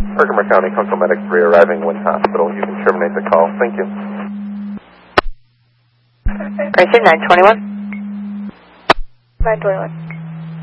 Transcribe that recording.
Herkimer County, Coastal Medic 3 arriving, Wynn Hospital. You can terminate the call. Thank you. Crazy 921. 921.